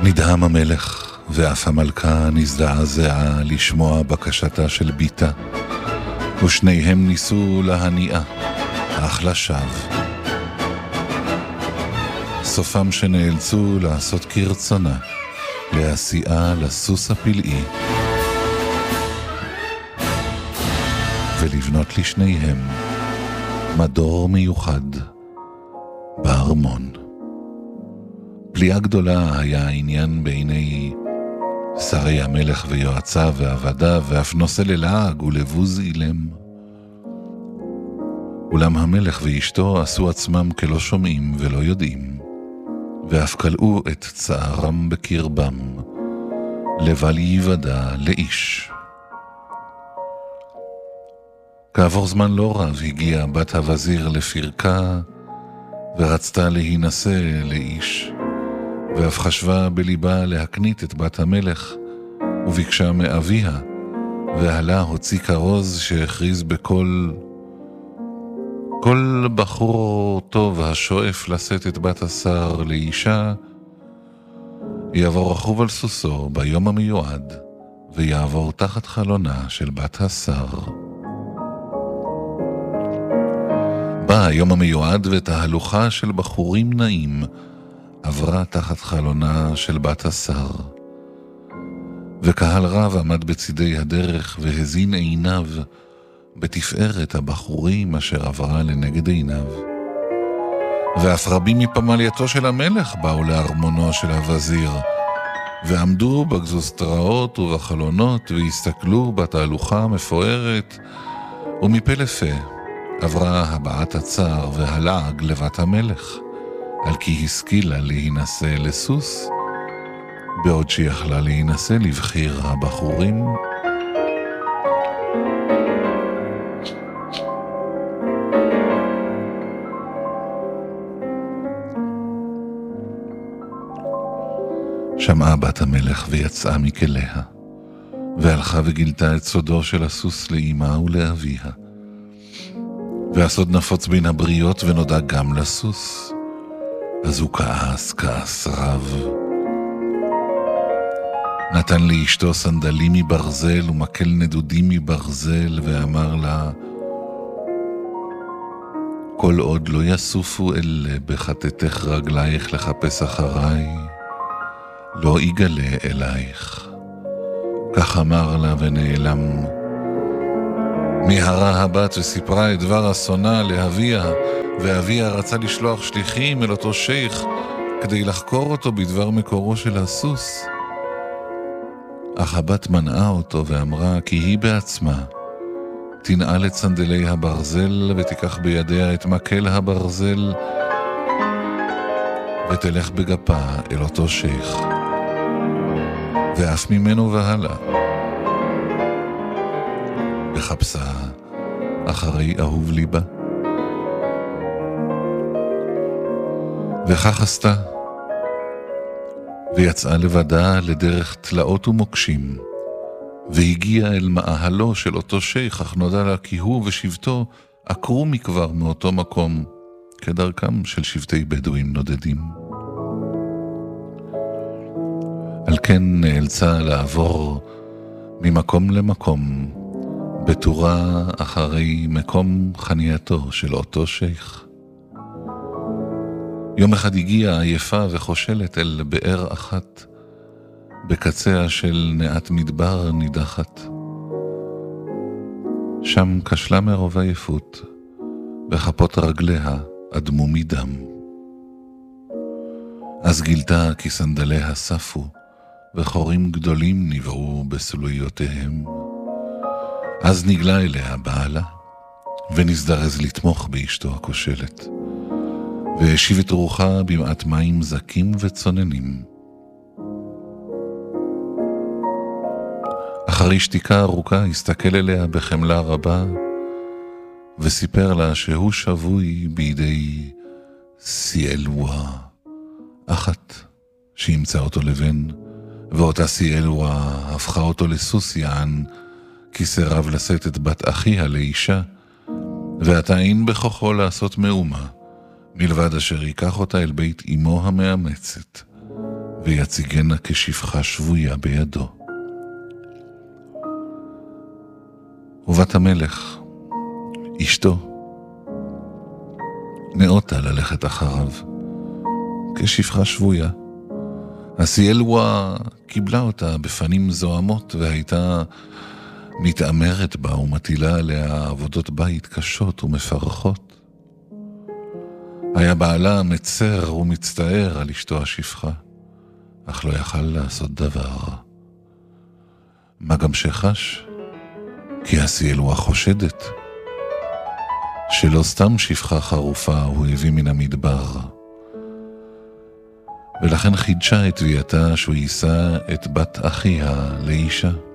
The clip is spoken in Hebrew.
נדהם המלך ואף המלכה נזדעזעה לשמוע בקשתה של ביתה, ושניהם ניסו להניעה, אך לשווא. סופם שנאלצו לעשות כרצונה, להסיעה לסוס הפלאי, ולבנות לשניהם מדור מיוחד בארמון. פליאה גדולה היה העניין בעיני שרי המלך ויועציו ועבדיו, ואף נושא ללעג ולבוז אילם. אולם המלך ואשתו עשו עצמם כלא שומעים ולא יודעים, ואף קלעו את צערם בקרבם, לבל ייוודע לאיש. כעבור זמן לא רב הגיעה בת הווזיר לפרקה, ורצתה להינשא לאיש, ואף חשבה בליבה להקנית את בת המלך, וביקשה מאביה, ועלה הוציא כרוז שהכריז בקול: כל בחור טוב השואף לשאת את בת השר לאישה, יעבור רכוב על סוסו ביום המיועד, ויעבור תחת חלונה של בת השר. בא היום המיועד, ותהלוכה של בחורים נעים עברה תחת חלונה של בת השר, וקהל רב עמד בצידי הדרך והזין עיניו בתפארת הבחורים אשר עברה לנגד עיניו. ואף רבים מפמלייתו של המלך באו לארמונו של הווזיר, ועמדו בגזוסטראות ובחלונות והסתכלו בתהלוכה המפוארת, ומפה לפה עברה הבעת הצער והלעג לבת המלך, על כי השכילה להינשא לסוס, בעוד שיכלה להינשא לבחיר הבחורים. שמעה בת המלך ויצאה מכליה, והלכה וגילתה את סודו של הסוס לאמה ולאביה. והסוד נפוץ בין הבריות ונודע גם לסוס, אז הוא כעס רב. נתן לאשתו סנדלים מברזל ומקל נדודים מברזל, ואמר לה: כל עוד לא יסופו אלה בחטאתך רגלייך לחפש אחריי, לא יגלה אלייך. כך אמר לה ונעלם. מהרה הבת וסיפרה את דבר אסונה לאביה, ואביה רצה לשלוח שליחים אל אותו שייך כדי לחקור אותו בדבר מקורו של הסוס. אך הבת מנעה אותו ואמרה כי היא בעצמה תנעל את סנדלי הברזל ותיקח בידיה את מקל הברזל ותלך בגפה אל אותו שייך, ואף ממנו והלאה וחפשה אחרי אהוב ליבה. וכך עשתה, ויצאה לבדה לדרך תלאות ומוקשים, והגיעה אל מאהלו של אותו שייך, אך נודע לה כי הוא ושבטו עקרו מכבר מאותו מקום, כדרכם של שבטי בדואים נודדים. על כן נאלצה לעבור ממקום למקום, בתורה אחרי מקום חנייתו של אותו שייך. יום אחד הגיעה עייפה וחושלת אל באר אחת, בקציה של נעת מדבר נידחת. שם כשלה מרוב עייפות, וכפות רגליה אדמו מדם. אז גילתה כי סנדליה ספו, וחורים גדולים נבעו בסלויותיהם. אז נגלה אליה בעלה, ונזדרז לתמוך באשתו הכושלת, והשיב את רוחה במעט מים זקים וצוננים. אחרי שתיקה ארוכה הסתכל אליה בחמלה רבה, וסיפר לה שהוא שבוי בידי סיאלווה אחת שימצא אותו לבן, ואותה סיאלווה הפכה אותו לסוס יען, כי סירב לשאת את בת אחיה לאישה, ועתה אין בכוחו לעשות מאומה, מלבד אשר ייקח אותה אל בית אמו המאמצת, ויציגנה כשפחה שבויה בידו. ובת המלך, אשתו, נאותה ללכת אחריו, כשפחה שבויה. הסיילווה קיבלה אותה בפנים זוהמות, והייתה מתאמרת בה ומטילה עליה עבודות בית קשות ומפרכות. היה בעלה מצר ומצטער על אשתו השפחה, אך לא יכל לעשות דבר. מה גם שחש? כי הסיילווה חושדת שלא סתם שפחה חרופה הוא הביא מן המדבר, ולכן חידשה את תביעתה שהוא יישא את בת אחיה לאישה.